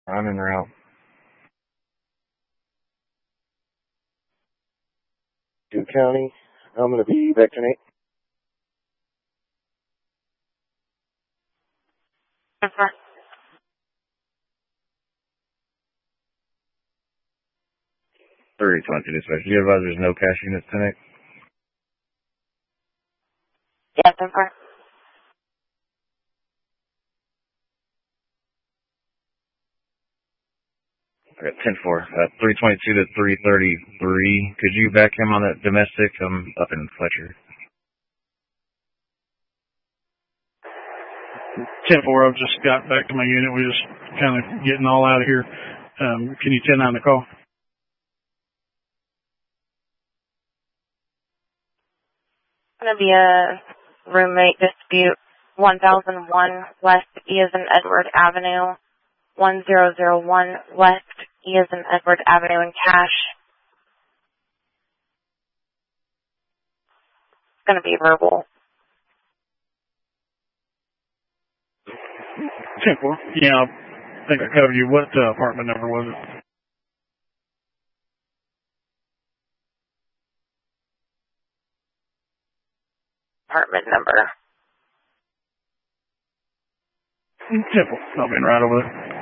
I'm en route. Duke County. I'm going to be back tonight. Uh-huh. 322 dispatch. Do you advise there's no cash units tonight? Yes, uh-huh. I got 10-4. 322 to 333. Could you back him on that domestic? I'm up in Fletcher. 10-4, I've just got back to my unit. We're just kind of getting all out of here. Can you 10-9 the call? Going to be a roommate dispute. 1001 West E as in Edward Avenue. 1001 West E as in Edward Avenue in Cache. It's going to be verbal. 10-4. Yeah, I think I covered you. What apartment number was it? Apartment number. 10-4. I'll be right over there.